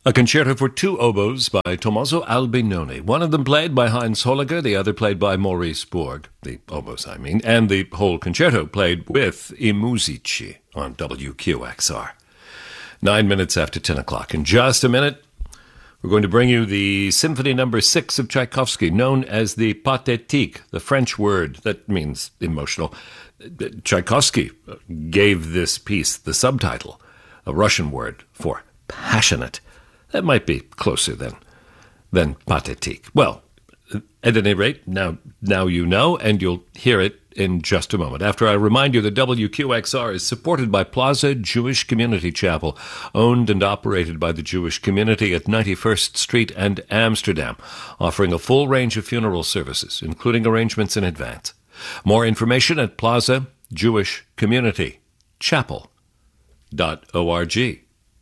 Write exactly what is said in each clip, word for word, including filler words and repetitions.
A concerto for two oboes by Tommaso Albinoni, one of them played by Heinz Holliger, the other played by Maurice Borg, the oboes I mean, and the whole concerto played with I Musici on W Q X R. Nine minutes after ten o'clock. In just a minute, we're going to bring you the Symphony Number Six of Tchaikovsky, known as the Pathétique, the French word that means emotional. Tchaikovsky gave this piece the subtitle, a Russian word for passionate. That might be closer than than pathétique. Well, at any rate, now now you know, and you'll hear it in just a moment. After I remind you that W Q X R is supported by Plaza Jewish Community Chapel, owned and operated by the Jewish community at ninety-first Street and Amsterdam, offering a full range of funeral services, including arrangements in advance. More information at plaza jewish community chapel dot org.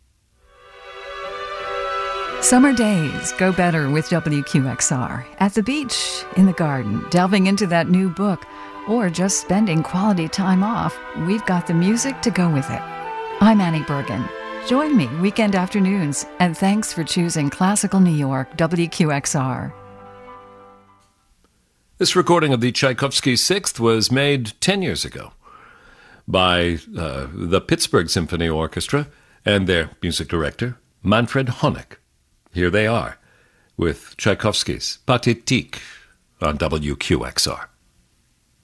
Summer days go better with W Q X R. At the beach, in the garden, delving into that new book, or just spending quality time off, we've got the music to go with it. I'm Annie Bergen. Join me weekend afternoons, and thanks for choosing Classical New York W Q X R. This recording of the Tchaikovsky Sixth was made ten years ago by uh, the Pittsburgh Symphony Orchestra and their music director, Manfred Honeck. Here they are with Tchaikovsky's Pathétique on W Q X R.